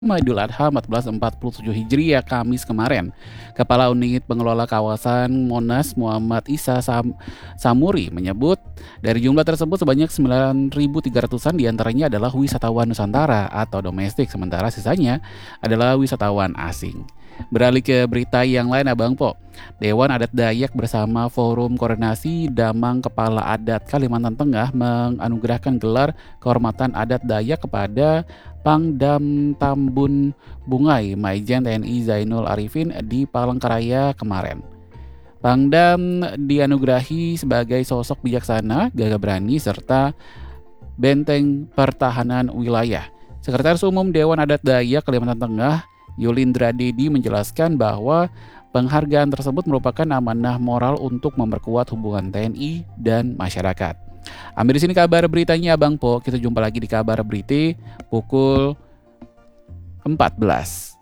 Idul Adha 1447 Hijriah Kamis kemarin. Kepala Unit Pengelola Kawasan Monas Muhammad Isa Samuri menyebut dari jumlah tersebut sebanyak 9.300-an diantaranya adalah wisatawan Nusantara atau domestik, sementara sisanya adalah wisatawan asing. Beralih ke berita yang lain, Abang Po. Dewan Adat Dayak bersama Forum Koordinasi Damang Kepala Adat Kalimantan Tengah menganugerahkan gelar kehormatan adat Dayak kepada Pangdam Tambun Bungai Maijen TNI Zainul Arifin di Palangkaraya kemarin. Pangdam dianugerahi sebagai sosok bijaksana, gagah berani, serta benteng pertahanan wilayah. Sekretaris Umum Dewan Adat Dayak Kalimantan Tengah, Yulindra Dedi, menjelaskan bahwa penghargaan tersebut merupakan amanah moral untuk memperkuat hubungan TNI dan masyarakat. Ambil di sini kabar beritanya, Abang Po. Kita jumpa lagi di kabar berita pukul 14.